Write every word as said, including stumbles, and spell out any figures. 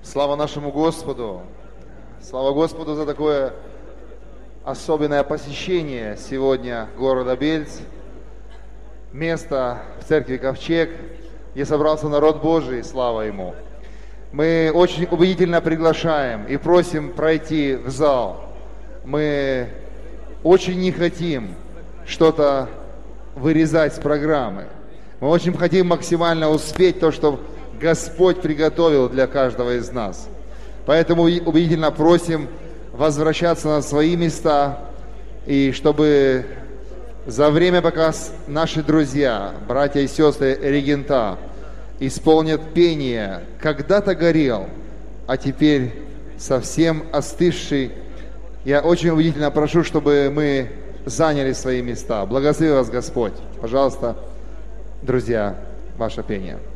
Слава нашему Господу! Слава Господу за такое особенное посещение сегодня города Бельц, место в церкви Ковчег, где собрался народ Божий, слава Ему. Мы очень убедительно приглашаем и просим пройти в зал. Мы очень не хотим что-то вырезать с программы. Мы очень хотим максимально успеть то, что Господь приготовил для каждого из нас. Поэтому убедительно просим возвращаться на свои места, и чтобы за время, пока наши друзья, братья и сестры регента исполнят пение «Когда-то горел, а теперь совсем остывший», я очень убедительно прошу, чтобы мы заняли свои места. Благослови вас Господь. Пожалуйста, друзья, ваше пение.